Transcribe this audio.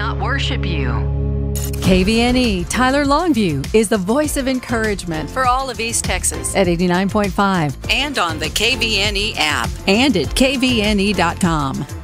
not worship you. KVNE Tyler Longview is the voice of encouragement For all of East Texas. at 89.5 And on the KVNE app. and at kvne.com.